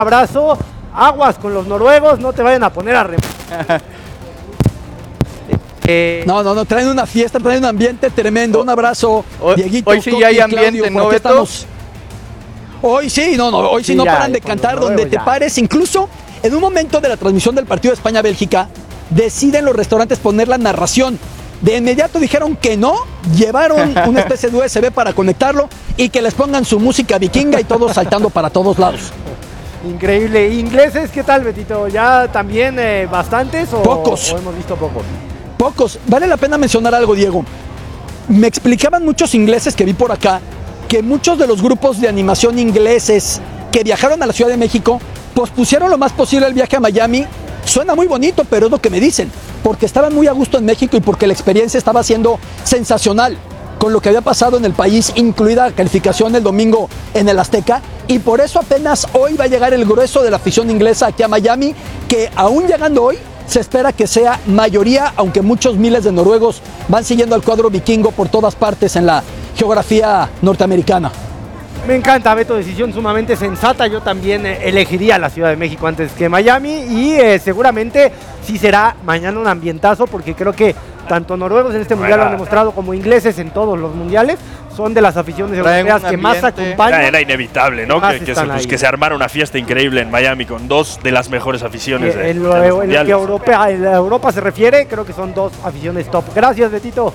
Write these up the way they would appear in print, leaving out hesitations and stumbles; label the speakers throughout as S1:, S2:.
S1: abrazo, aguas con los noruegos, no te vayan a poner a
S2: No, traen una fiesta, traen un ambiente tremendo. Un abrazo, Dieguito.
S3: Hoy sí hay ambiente,
S2: Claudio,
S3: ¿no, Beto?
S2: Hoy sí, hoy sí no paran de cantar donde te pares. Incluso en un momento de la transmisión del partido de España-Bélgica, deciden los restaurantes poner la narración. De inmediato dijeron que no, llevaron una especie de USB para conectarlo y que les pongan su música vikinga y todos saltando para todos lados.
S1: Increíble. ¿Ingleses qué tal, Betito? ¿Ya también bastantes
S2: pocos.
S1: o hemos visto pocos?
S2: Pocos. Vale la pena mencionar algo, Diego. Me explicaban muchos ingleses que vi por acá que muchos de los grupos de animación ingleses que viajaron a la Ciudad de México pospusieron lo más posible el viaje a Miami. Suena muy bonito, pero es lo que me dicen, porque estaban muy a gusto en México y porque la experiencia estaba siendo sensacional con lo que había pasado en el país, incluida la calificación el domingo en el Azteca, y por eso apenas hoy va a llegar el grueso de la afición inglesa aquí a Miami, que aún llegando hoy se espera que sea mayoría, aunque muchos miles de noruegos van siguiendo al cuadro vikingo por todas partes en la geografía norteamericana.
S1: Me encanta, Beto, decisión sumamente sensata. Yo también elegiría la Ciudad de México antes que Miami y seguramente sí será mañana un ambientazo, porque creo que tanto noruegos en este mundial lo han demostrado como ingleses en todos los mundiales. Son de las aficiones europeas que más acompañan.
S4: Era inevitable, ¿no? Que se armara una fiesta increíble en Miami con dos de las mejores aficiones.
S1: En lo que Europa se refiere, creo que son dos aficiones top. Gracias, Betito.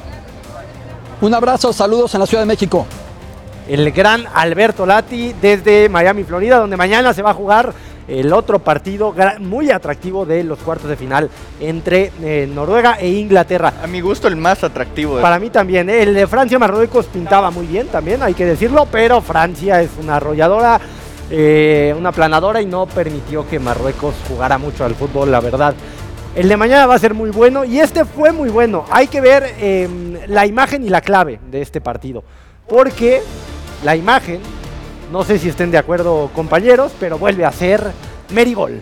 S2: Un abrazo, saludos en la Ciudad de México.
S1: El gran Alberto Lati desde Miami, Florida, donde mañana se va a jugar el otro partido muy atractivo de los cuartos de final entre Noruega e Inglaterra.
S3: A mi gusto el más atractivo.
S1: Para mí también. El de Francia-Marruecos pintaba muy bien también, hay que decirlo, pero Francia es una arrolladora, una planadora y no permitió que Marruecos jugara mucho al fútbol, la verdad. El de mañana va a ser muy bueno y este fue muy bueno. Hay que ver la imagen y la clave de este partido, porque la imagen, no sé si estén de acuerdo, compañeros, pero vuelve a ser Merigol.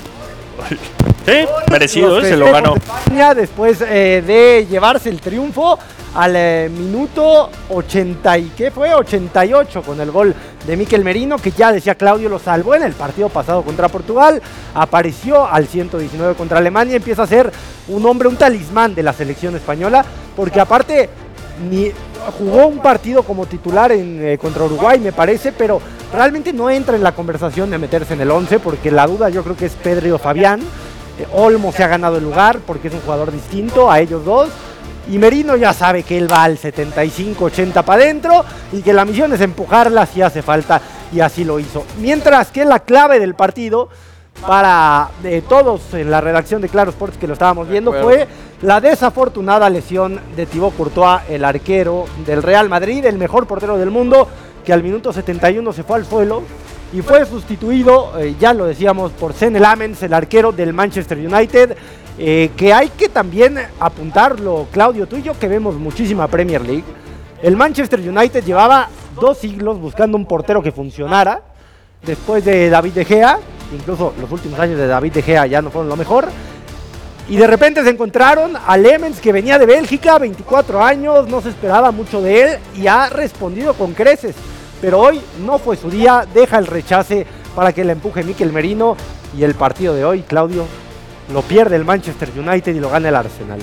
S4: Sí, merecido, se lo ganó.
S1: España, después de llevarse el triunfo al minuto 80 y ¿qué fue? 88 con el gol de Mikel Merino, que ya decía Claudio lo salvó en el partido pasado contra Portugal, apareció al 119 contra Alemania, empieza a ser un hombre, un talismán de la selección española, porque aparte jugó un partido como titular contra Uruguay, me parece, pero realmente no entra en la conversación de meterse en el 11, porque la duda yo creo que es Pedri o Fabián. Olmo se ha ganado el lugar porque es un jugador distinto a ellos dos, y Merino ya sabe que él va al 75-80 para adentro y que la misión es empujarla si hace falta, y así lo hizo. Mientras que la clave del partido para todos en la redacción de Claro Sports que lo estábamos viendo fue la desafortunada lesión de Thibaut Courtois, el arquero del Real Madrid, el mejor portero del mundo, que al minuto 71 se fue al suelo y fue sustituido, ya lo decíamos, por Senne Lammens, el arquero del Manchester United, que hay que también apuntarlo, Claudio, tú y yo que vemos muchísima Premier League. El Manchester United llevaba 2 siglos buscando un portero que funcionara, después de David De Gea. Incluso los últimos años de David De Gea ya no fueron lo mejor. Y de repente se encontraron a Lammens, que venía de Bélgica, 24 años, no se esperaba mucho de él y ha respondido con creces. Pero hoy no fue su día, deja el rechace para que le empuje Mikel Merino. Y el partido de hoy, Claudio, lo pierde el Manchester United y lo gana el Arsenal.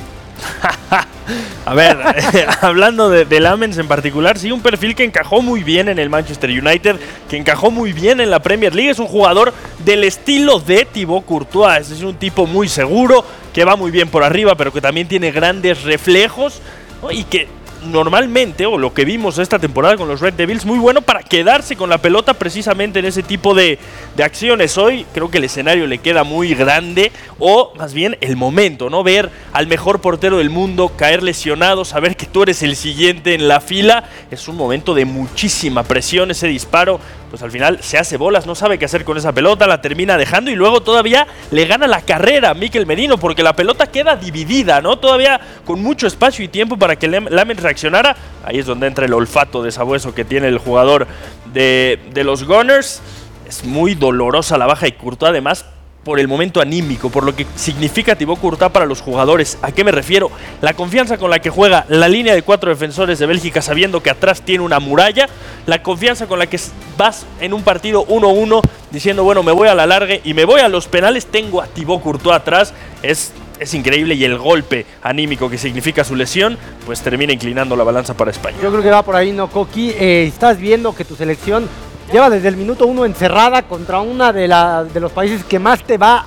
S4: A ver, hablando de Lammens en particular, sí, un perfil que encajó muy bien en el Manchester United, que encajó muy bien en la Premier League. Es un jugador del estilo de Thibaut Courtois, es un tipo muy seguro, que va muy bien por arriba, pero que también tiene grandes reflejos, ¿no? Y que normalmente, o lo que vimos esta temporada con los Red Devils, muy bueno para quedarse con la pelota precisamente en ese tipo de acciones. Hoy creo que el escenario le queda muy grande, o más bien el momento, ¿no? Ver al mejor portero del mundo caer lesionado, saber que tú eres el siguiente en la fila, es un momento de muchísima presión. Ese disparo, pues al final se hace bolas, no sabe qué hacer con esa pelota, la termina dejando y luego todavía le gana la carrera a Mikel Merino, porque la pelota queda dividida, ¿no? Todavía con mucho espacio y tiempo para que Lammens reaccionara. Ahí es donde entra el olfato de sabueso que tiene el jugador de los Gunners. Es muy dolorosa la baja y Courtois además por el momento anímico, por lo que significa Thibaut Courtois para los jugadores. ¿A qué me refiero? La confianza con la que juega la línea de 4 defensores de Bélgica sabiendo que atrás tiene una muralla, la confianza con la que vas en un partido 1-1 diciendo, bueno, me voy a la larga y me voy a los penales, tengo a Thibaut Courtois atrás, es increíble, y el golpe anímico que significa su lesión, pues termina inclinando la balanza para España.
S1: Yo creo que va por ahí, ¿no, Coqui? Estás viendo que tu selección lleva desde el minuto 1 encerrada contra una de los países que más te va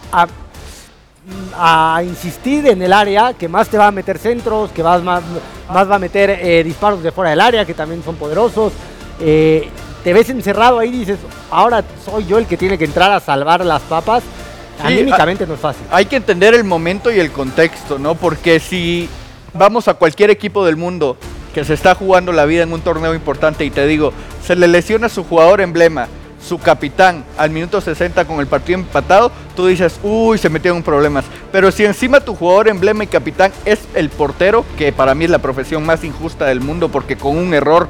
S1: a insistir en el área, que más te va a meter centros, que más va a meter disparos de fuera del área, que también son poderosos. Te ves encerrado ahí y dices, ahora soy yo el que tiene que entrar a salvar las papas. Sí, anímicamente no es fácil.
S3: Hay que entender el momento y el contexto, ¿no? Porque si vamos a cualquier equipo del mundo que se está jugando la vida en un torneo importante y te digo, se le lesiona a su jugador emblema, su capitán, al minuto 60 con el partido empatado, tú dices, uy, se metieron en problemas. Pero si encima tu jugador emblema y capitán es el portero, que para mí es la profesión más injusta del mundo, porque con un error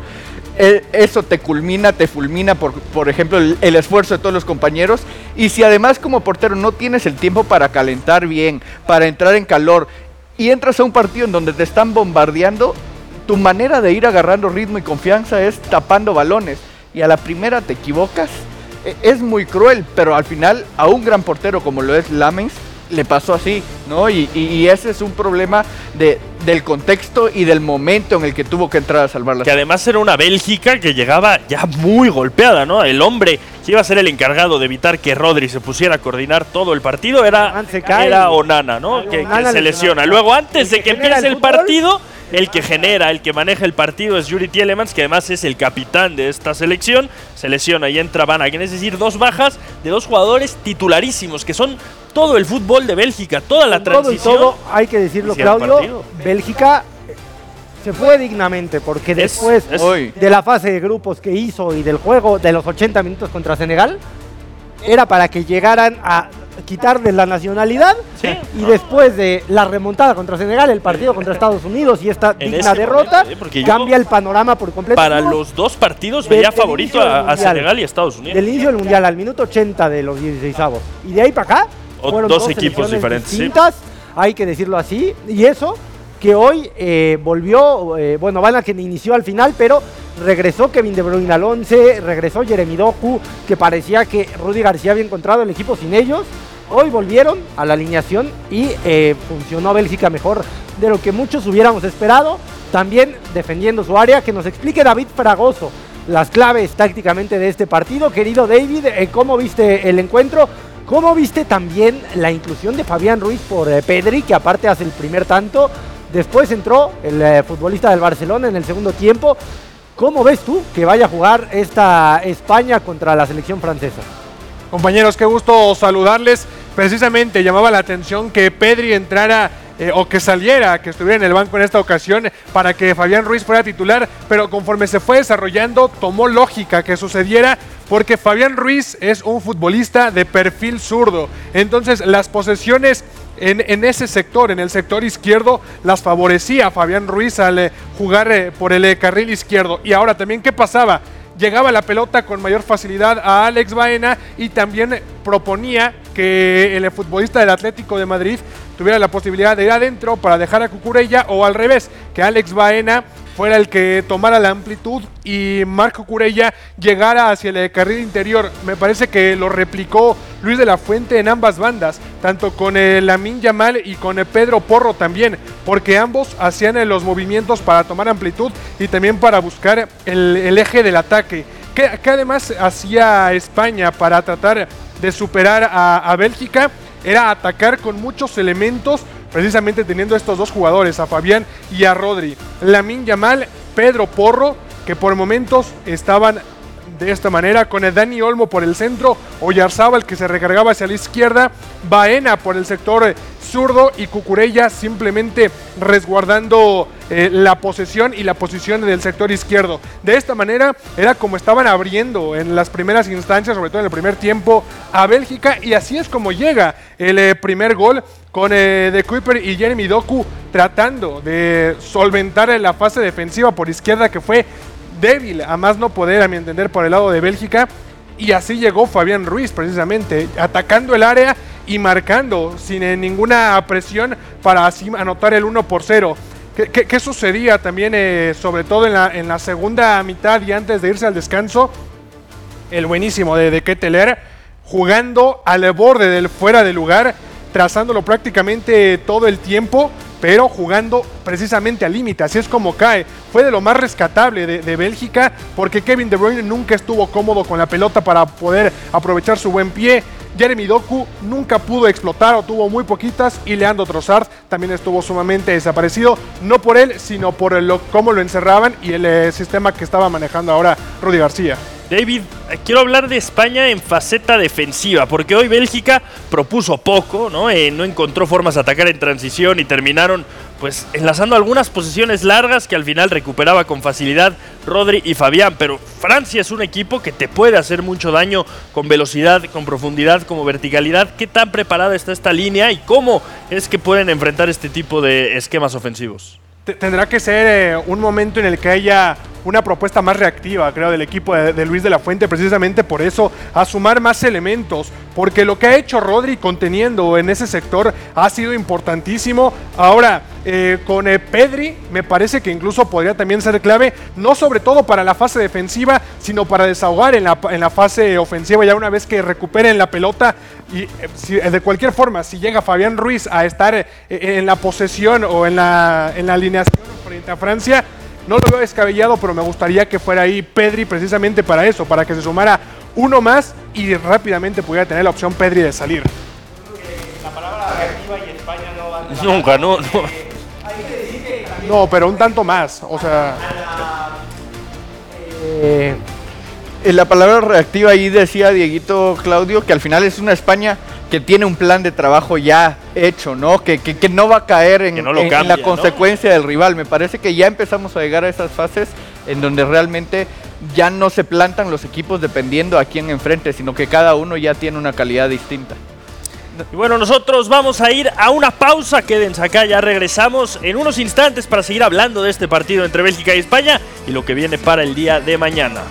S3: eso te fulmina por ejemplo el esfuerzo de todos los compañeros, y si además como portero no tienes el tiempo para calentar bien, para entrar en calor, y entras a un partido en donde te están bombardeando, tu manera de ir agarrando ritmo y confianza es tapando balones, y a la primera te equivocas. Es muy cruel, pero al final a un gran portero como lo es Lamens le pasó así, ¿no? Y ese es un problema del contexto y del momento en el que tuvo que entrar a salvar la.
S4: Que además era una Bélgica que llegaba ya muy golpeada, ¿no? El hombre que iba a ser el encargado de evitar que Rodri se pusiera a coordinar todo el partido era Onana, ¿no? Que se lesiona. Luego, antes de que empiece el partido, el que genera, el que maneja el partido es Yuri Tielemans, que además es el capitán de esta selección. Se lesiona y entra Van Aken, es decir, 2 bajas de 2 jugadores titularísimos, que son todo el fútbol de Bélgica, toda la transición.
S1: Todo, hay que decirlo, Claudio, Bélgica se fue dignamente, porque después de la fase de grupos que hizo y del juego de los 80 minutos contra Senegal, era para que llegaran a quitarles la nacionalidad, y después de la remontada contra Senegal, el partido contra Estados Unidos y esta digna derrota, cambia el panorama por completo.
S4: Para los dos partidos veía favorito a Senegal y a Estados Unidos.
S1: Del inicio del Mundial al minuto 80 de los 16avos, y de ahí para acá fueron
S4: dos equipos diferentes,
S1: distintas, hay que decirlo así, y eso que hoy volvió, Van Aken inició al final, pero regresó Kevin De Bruyne al 11, regresó Jeremy Doku, que parecía que Rudy García había encontrado el equipo sin ellos. Hoy volvieron a la alineación y funcionó Bélgica mejor de lo que muchos hubiéramos esperado, también defendiendo su área. Que nos explique David Fragoso las claves tácticamente de este partido. Querido David, ¿cómo viste el encuentro? ¿Cómo viste también la inclusión de Fabián Ruiz por Pedri, que aparte hace el primer tanto? Después entró el futbolista del Barcelona en el segundo tiempo. ¿Cómo ves tú que vaya a jugar esta España contra la selección francesa?
S5: Compañeros, qué gusto saludarles. Precisamente llamaba la atención que Pedri entrara o que saliera, que estuviera en el banco en esta ocasión para que Fabián Ruiz fuera titular, pero conforme se fue desarrollando tomó lógica que sucediera, porque Fabián Ruiz es un futbolista de perfil zurdo. Entonces las posesiones en ese sector, en el sector izquierdo, las favorecía Fabián Ruiz al jugar por el carril izquierdo. Y ahora también, ¿qué pasaba? Llegaba la pelota con mayor facilidad a Alex Baena, y también proponía que el futbolista del Atlético de Madrid tuviera la posibilidad de ir adentro para dejar a Cucurella, o al revés, que Alex Baena fuera el que tomara la amplitud y Marc Cucurella llegara hacia el carril interior. Me parece que lo replicó Luis de la Fuente en ambas bandas, tanto con Lamine Yamal y con Pedro Porro también, porque ambos hacían los movimientos para tomar amplitud y también para buscar el eje del ataque. ¿Qué además hacía España para tratar de superar a Bélgica? Era atacar con muchos elementos, precisamente teniendo estos dos jugadores, a Fabián y a Rodri. Lamine Yamal, Pedro Porro, que por momentos estaban de esta manera, con el Dani Olmo por el centro, Oyarzábal que se recargaba hacia la izquierda, Baena por el sector zurdo y Cucurella simplemente resguardando la posesión y la posición del sector izquierdo. De esta manera era como estaban abriendo en las primeras instancias, sobre todo en el primer tiempo, a Bélgica, y así es como llega el primer gol, con De Kuyper y Jeremy Doku tratando de solventar la fase defensiva por izquierda, que fue débil a más no poder, a mi entender, por el lado de Bélgica. Y así llegó Fabián Ruiz, precisamente atacando el área y marcando sin ninguna presión para así anotar el 1-0. ¿Qué sucedía también, sobre todo en la segunda mitad y antes de irse al descanso? El buenísimo de Ketelaere, jugando al borde del fuera de lugar, trazándolo prácticamente todo el tiempo, pero jugando precisamente al límite. Así es como cae. Fue de lo más rescatable de Bélgica, porque Kevin De Bruyne nunca estuvo cómodo con la pelota para poder aprovechar su buen pie. Jeremy Doku nunca pudo explotar o tuvo muy poquitas, y Leandro Trossard también estuvo sumamente desaparecido, no por él, sino por cómo lo encerraban y el sistema que estaba manejando ahora Rudy García.
S4: David, quiero hablar de España en faceta defensiva, porque hoy Bélgica propuso poco, ¿no? No encontró formas de atacar en transición y terminaron pues enlazando algunas posiciones largas que al final recuperaba con facilidad Rodri y Fabián. Pero Francia es un equipo que te puede hacer mucho daño con velocidad, con profundidad, como verticalidad. ¿Qué tan preparada está esta línea y cómo es que pueden enfrentar este tipo de esquemas ofensivos?
S5: Tendrá que ser un momento en el que haya una propuesta más reactiva, creo, del equipo de Luis de la Fuente, precisamente por eso, a sumar más elementos, porque lo que ha hecho Rodri conteniendo en ese sector ha sido importantísimo. Ahora, con Pedri, me parece que incluso podría también ser clave, no sobre todo para la fase defensiva, sino para desahogar en la fase ofensiva, ya una vez que recuperen la pelota. Y de cualquier forma, si llega Fabián Ruiz a estar en la posesión o en la alineación frente a Francia, no lo veo descabellado, pero me gustaría que fuera ahí Pedri precisamente para eso, para que se sumara uno más y rápidamente pudiera tener la opción Pedri de salir.
S1: La palabra reactiva y España no va a...
S4: Nunca, no.
S5: No, pero un tanto más, o sea...
S3: La palabra reactiva ahí decía Dieguito, Claudio, que al final es una España que tiene un plan de trabajo ya hecho, ¿no? Que no va a caer en la consecuencia, ¿no?, del rival. Me parece que ya empezamos a llegar a esas fases en donde realmente ya no se plantan los equipos dependiendo a quién enfrente, sino que cada uno ya tiene una calidad distinta.
S4: Y bueno, nosotros vamos a ir a una pausa. Quédense acá, ya regresamos en unos instantes para seguir hablando de este partido entre Bélgica y España y lo que viene para el día de mañana.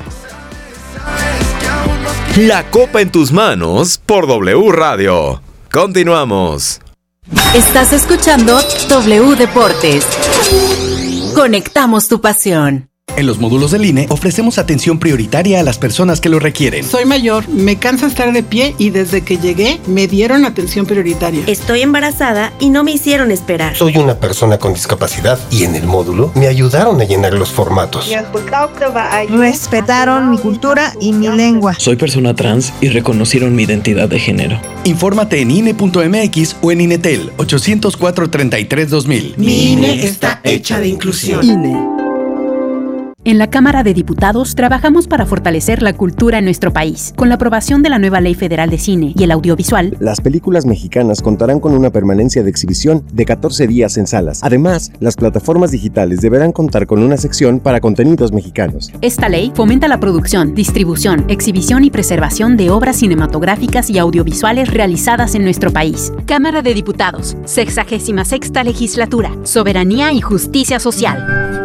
S6: La copa en tus manos por W Radio. Continuamos.
S7: Estás escuchando W Deportes. Conectamos tu pasión.
S8: En los módulos del INE ofrecemos atención prioritaria a las personas que lo requieren.
S9: Soy mayor, me cansa estar de pie y desde que llegué me dieron atención prioritaria.
S10: Estoy embarazada y no me hicieron esperar.
S11: Soy una persona con discapacidad y en el módulo me ayudaron a llenar los formatos.
S12: Respetaron mi cultura y mi lengua.
S13: Soy persona trans y reconocieron mi identidad de género.
S8: Infórmate en INE.mx o en INETEL 804-33-2000.
S9: Mi INE está hecha de inclusión.
S12: INE.
S14: En la Cámara de Diputados trabajamos para fortalecer la cultura en nuestro país. Con la aprobación de la nueva Ley Federal de Cine y el Audiovisual,
S15: las películas mexicanas contarán con una permanencia de exhibición de 14 días en salas. Además, las plataformas digitales deberán contar con una sección para contenidos mexicanos.
S14: Esta ley fomenta la producción, distribución, exhibición y preservación de obras cinematográficas y audiovisuales realizadas en nuestro país. Cámara de Diputados, 66ª Legislatura, Soberanía y Justicia Social.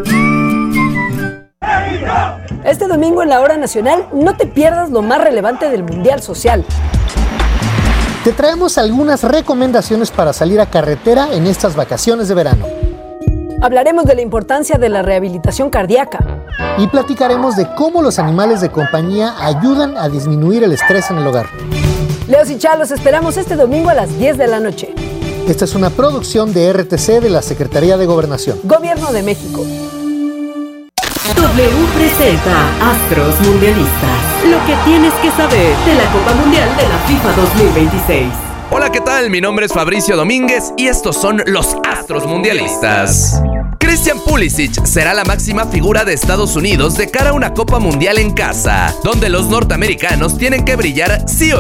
S16: Este domingo en la Hora Nacional no te pierdas lo más relevante del Mundial Social.
S17: Te traemos algunas recomendaciones para salir a carretera en estas vacaciones de verano.
S16: Hablaremos de la importancia de la rehabilitación cardíaca.
S17: Y platicaremos de cómo los animales de compañía ayudan a disminuir el estrés en el hogar.
S16: Leos y Chá, los esperamos este domingo a las 10 de la noche.
S17: Esta es una producción de RTC de la Secretaría de Gobernación.
S16: Gobierno de México.
S7: W presenta Astros Mundialistas. Lo que tienes que saber de la Copa Mundial de la FIFA 2026.
S18: Hola, ¿qué tal? Mi nombre es Fabricio Domínguez y estos son los Astros Mundialistas. Christian Pulisic será la máxima figura de Estados Unidos de cara a una Copa Mundial en casa, donde los norteamericanos tienen que brillar sí o